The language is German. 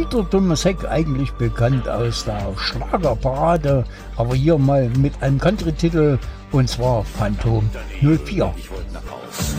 Dieter Thomas Heck, eigentlich bekannt aus der Schlagerparade, aber hier mal mit einem Country-Titel, und zwar Phantom 04.